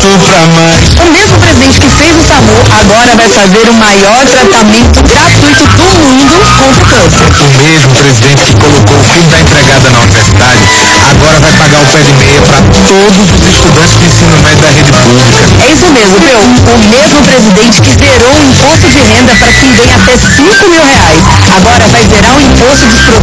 pra mais. O mesmo presidente que fez o SAMU agora vai fazer o maior tratamento gratuito do mundo contra o câncer. O mesmo presidente que colocou o filho da empregada na universidade agora vai pagar o pé de meia para todos os estudantes de ensino médio da rede pública. É isso mesmo, Peu. O mesmo presidente que zerou o imposto de renda para quem ganha até R$5.000 agora vai zerar o imposto dos produtos